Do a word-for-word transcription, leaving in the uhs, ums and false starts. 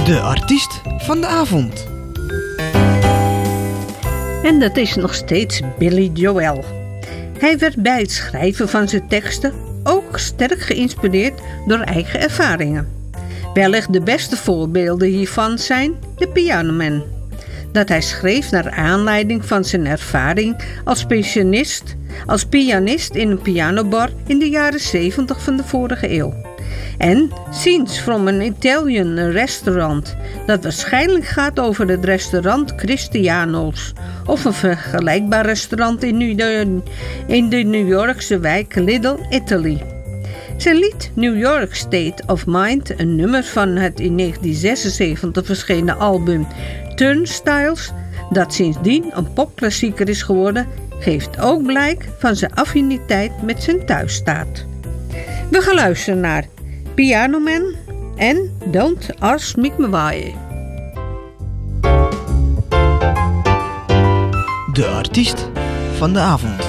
De artiest van de avond. En dat is nog steeds Billy Joel. Hij werd bij het schrijven van zijn teksten ook sterk geïnspireerd door eigen ervaringen. Wellicht de beste voorbeelden hiervan zijn The Piano Man, dat hij schreef naar aanleiding van zijn ervaring als pianist, als pianist in een pianobar in de jaren zeventig van de vorige eeuw. En Scenes from an Italian Restaurant, dat waarschijnlijk gaat over het restaurant Cristiano's of een vergelijkbaar restaurant in, New- in de New Yorkse wijk Little Italy. Zijn lied New York State of Mind, een nummer van het in negentien zesenzeventig verschenen album Turnstiles, dat sindsdien een popklassieker is geworden, geeft ook blijk van zijn affiniteit met zijn thuisstaat. We gaan luisteren naar Piano Man en Don't Ask Me Why. De artiest van de avond.